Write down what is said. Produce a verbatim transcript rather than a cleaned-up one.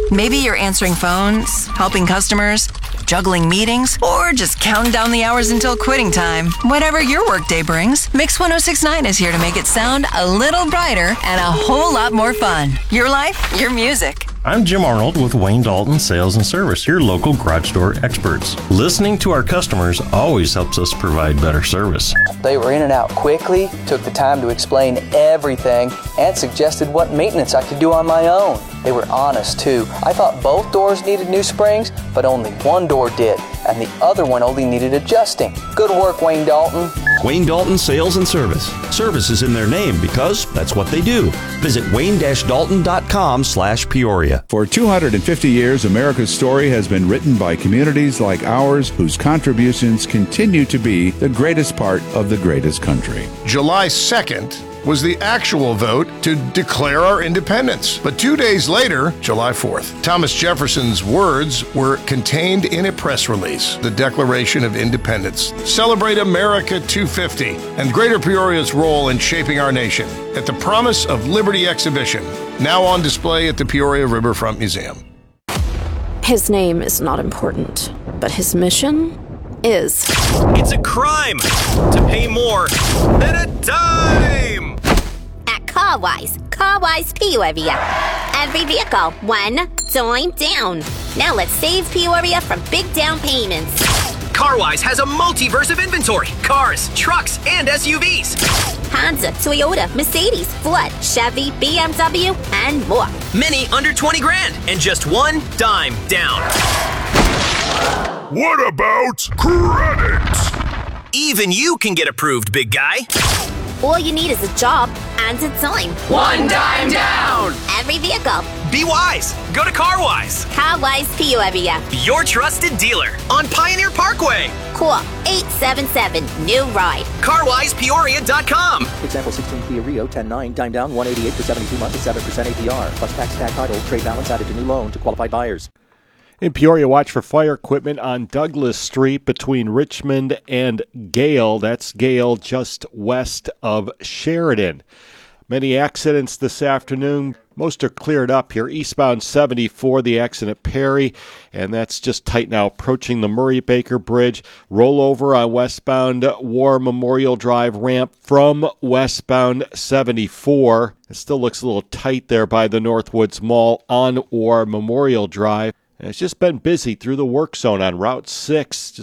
Maybe you're answering phones, helping customers, juggling meetings, or just counting down the hours until quitting time. Whatever your workday brings, Mix one oh six point nine is here to make it sound a little brighter and a whole lot more fun. Your life, your music. I'm Jim Arnold with Wayne Dalton Sales and Service, your local garage door experts. Listening to our customers always helps us provide better service. They were in and out quickly, took the time to explain everything, and suggested what maintenance I could do on my own. They were honest, too. I thought both doors needed new springs, but only one door did, and the other one only needed adjusting. Good work, Wayne Dalton. Wayne Dalton Sales and Service. Service is in their name because that's what they do. Visit wayne dash dalton dot com slash Peoria. For two hundred fifty years, America's story has been written by communities like ours whose contributions continue to be the greatest part of the greatest country. July second was the actual vote to declare our independence. But two days later, July fourth, Thomas Jefferson's words were contained in a press release, the Declaration of Independence. Celebrate America two fifty and Greater Peoria's role in shaping our nation at the Promise of Liberty exhibition, now on display at the Peoria Riverfront Museum. His name is not important, but his mission is. It's a crime to pay more than a dime! At CarWise, CarWise Peoria. Every vehicle, one dime down. Now let's save Peoria from big down payments. CarWise has a multiverse of inventory. Cars, trucks, and S U Vs. Honda, Toyota, Mercedes, Ford, Chevy, B M W, and more. Many under twenty grand and just one dime down. What about credit? Even you can get approved, big guy. All you need is a job and a dime. One dime down! Every vehicle. Be wise. Go to CarWise. CarWise Peoria. Your trusted dealer on Pioneer Parkway. Call eight seven seven, new ride. car wise peoria dot com. Example sixteen Kia Rio ten nine, dime down one eighty-eight for seventy-two months at seven percent A P R. Plus tax, tag title, trade balance added to new loan to qualified buyers. In Peoria, watch for fire equipment on Douglas Street between Richmond and Gale. That's Gale just west of Sheridan. Many accidents this afternoon. Most are cleared up here. Eastbound seventy-four, the accident at Perry, and that's just tight now approaching the Murray-Baker Bridge. Rollover on westbound War Memorial Drive ramp from westbound seventy-four. It still looks a little tight there by the Northwoods Mall on War Memorial Drive. And it's just been busy through the work zone on Route six. Just